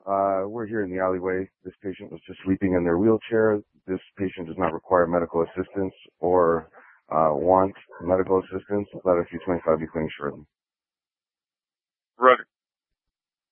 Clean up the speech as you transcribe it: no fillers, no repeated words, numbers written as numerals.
We're here in the alleyway. This patient was just sleeping in their wheelchair. This patient does not require medical assistance or want medical assistance. Latitude 25 be clearing shortly.